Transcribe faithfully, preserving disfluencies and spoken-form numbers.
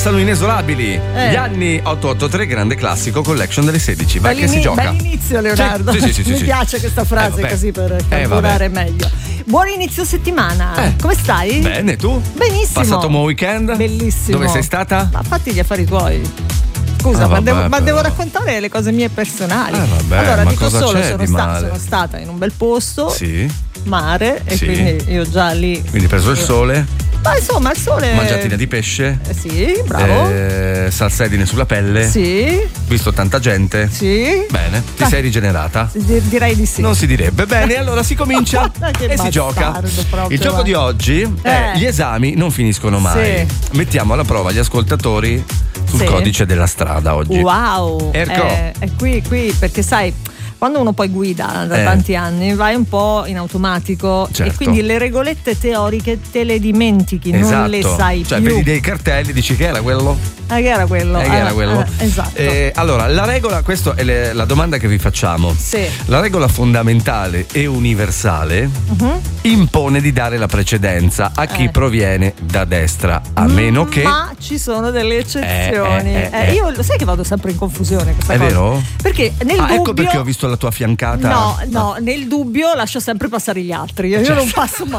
Sono inesorabili Eh. gli anni ottocentoottantatré, grande classico, collection delle sedici. Vai che si Bell'ini- gioca. Bell'inizio, Leonardo. Sì, sì, sì, sì, Mi sì. piace questa frase Eh, vabbè. così per Eh, calcolare vabbè. meglio. Buon inizio settimana. Eh. Come stai? Bene, tu? Benissimo. Passato un buon weekend? Bellissimo. Dove sei stata? Ma fatti gli affari tuoi. Scusa, Ah, ma, vabbè, devo, ma però. devo raccontare le cose mie personali. Ah, vabbè, allora, ma dico cosa solo, c'è sono, di sta- male? sono stata in un bel posto, Sì. mare, e Sì. quindi io già lì. Quindi hai preso il sole, Ma insomma, il sole. mangiatina di pesce, Eh, sì, bravo. eh, salsedine sulla pelle, Sì, visto tanta gente. sì. Bene, ti Dai. sei rigenerata? Di- direi di sì. Non si direbbe. Bene, allora si comincia Che e si bastardo gioca. proprio, Il gioco va. di oggi è Eh. gli esami non finiscono mai. Sì. Mettiamo alla prova gli ascoltatori sul Sì. codice della strada oggi. Wow. Erco. Eh, è qui, qui, perché sai, quando uno poi guida da Eh. tanti anni vai un po' in automatico Certo. e quindi le regolette teoriche te le dimentichi, Esatto. non le sai Cioè, più. vedi dei cartelli, dici che era quello? Ah, che era quello? Eh, che era Ah, quello? ah, esatto. Eh, allora, la regola, questa è le- la domanda che vi facciamo. Sì. La regola fondamentale e universale Mhm. impone di dare la precedenza a chi Eh. proviene da destra, a meno che. Ma ci sono delle eccezioni. Eh, eh, eh, Eh, eh. io lo sai che vado sempre in confusione questa È cosa. vero? Perché nel Ah, dubbio. ecco perché ho visto la tua fiancata. No, no, nel dubbio lascio sempre passare gli altri. Io Certo. non passo mai.